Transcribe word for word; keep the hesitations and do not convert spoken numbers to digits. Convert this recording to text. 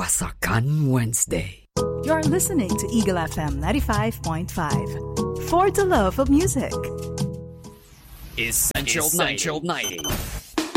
Wasakan Wednesday. You're listening to Eagle F M ninety-five point five. For the love of music. Essential, Essential ninety.